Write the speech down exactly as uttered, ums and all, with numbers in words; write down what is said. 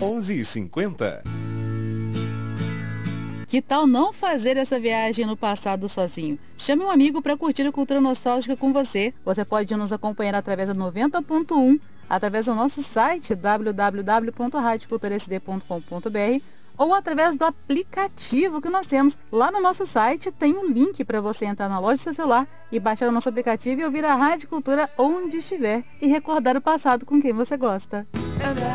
onze e cinquenta. Que tal não fazer essa viagem no passado sozinho? Chame um amigo para curtir a cultura nostálgica com você. Você pode nos acompanhar através da noventa ponto um, através do nosso site w w w ponto rádio cultura s d ponto com ponto b r ou através do aplicativo que nós temos. Lá no nosso site tem um link para você entrar na loja do seu celular e baixar o nosso aplicativo e ouvir a Rádio Cultura onde estiver e recordar o passado com quem você gosta.